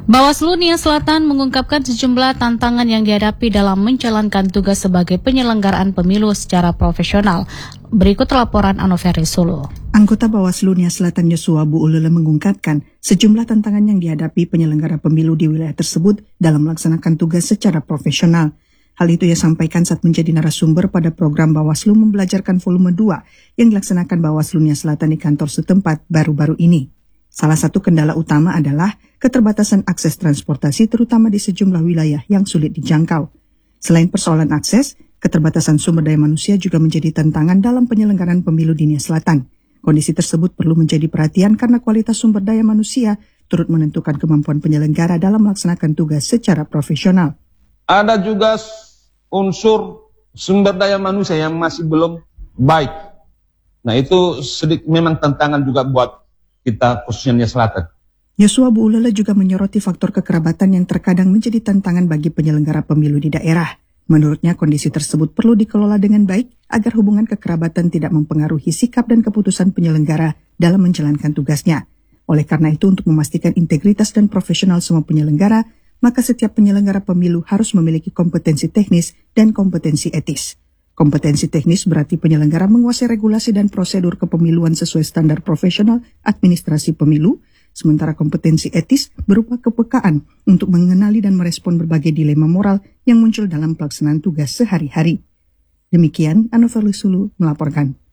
Bawaslu Nia Selatan mengungkapkan sejumlah tantangan yang dihadapi dalam menjalankan tugas sebagai penyelenggaraan pemilu secara profesional. Berikut laporan Anoveri Sulu. Anggota Bawaslu Nia Selatan Yosua Bu Ulele mengungkapkan sejumlah tantangan yang dihadapi penyelenggara pemilu di wilayah tersebut dalam melaksanakan tugas secara profesional. Hal itu ia sampaikan saat menjadi narasumber pada program Bawaslu Membelajarkan Volume 2 yang dilaksanakan Bawaslu Nia Selatan di kantor setempat baru-baru ini. Salah satu kendala utama adalah keterbatasan akses transportasi terutama di sejumlah wilayah yang sulit dijangkau. Selain persoalan akses, keterbatasan sumber daya manusia juga menjadi tantangan dalam penyelenggaraan pemilu di Nia Selatan. Kondisi tersebut perlu menjadi perhatian karena kualitas sumber daya manusia turut menentukan kemampuan penyelenggara dalam melaksanakan tugas secara profesional. Ada juga unsur sumber daya manusia yang masih belum baik. Nah itu memang tantangan juga buat kita khususnya Nia Selatan. Yosua Bu Ulele juga menyoroti faktor kekerabatan yang terkadang menjadi tantangan bagi penyelenggara pemilu di daerah. Menurutnya kondisi tersebut perlu dikelola dengan baik agar hubungan kekerabatan tidak mempengaruhi sikap dan keputusan penyelenggara dalam menjalankan tugasnya. Oleh karena itu untuk memastikan integritas dan profesional semua penyelenggara, maka setiap penyelenggara pemilu harus memiliki kompetensi teknis dan kompetensi etis. Kompetensi teknis berarti penyelenggara menguasai regulasi dan prosedur kepemiluan sesuai standar profesional administrasi pemilu, sementara kompetensi etis berupa kepekaan untuk mengenali dan merespon berbagai dilema moral yang muncul dalam pelaksanaan tugas sehari-hari. Demikian, Anoveri Sulu melaporkan.